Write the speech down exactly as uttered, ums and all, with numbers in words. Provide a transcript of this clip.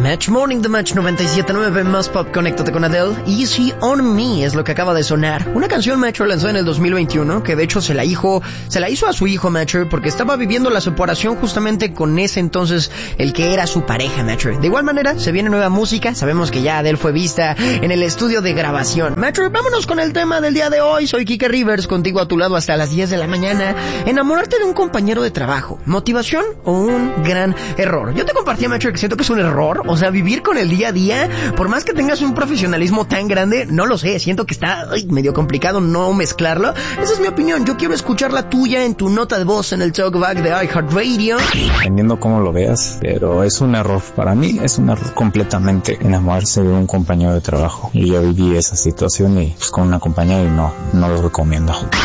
Match Morning, The Match noventa y siete punto nueve más Pop, conéctate con Adele. Easy on Me es lo que acaba de sonar. Una canción Metro lanzó en el dos mil veintiuno, que de hecho se la hizo, se la hizo a su hijo Metro, porque estaba viviendo la separación justamente con ese entonces, el que era su pareja Metro. De igual manera, se viene nueva música, sabemos que ya Adele fue vista en el estudio de grabación. Metro, vámonos con el tema del día de hoy. Soy Kike Rivers, contigo a tu lado hasta las diez de la mañana. Enamorarte de un compañero de trabajo, ¿motivación o un gran error? Yo te compartí, Metro, que siento que es un error. O sea, vivir con el día a día, por más que tengas un profesionalismo tan grande, no lo sé, siento que está ay, medio complicado no mezclarlo. Esa es mi opinión, yo quiero escuchar la tuya en tu nota de voz en el Talkback de iHeartRadio. Dependiendo cómo lo veas, pero es un error, para mí es un error completamente enamorarse de un compañero de trabajo. Y yo viví esa situación y pues con una compañera y no, no lo recomiendo.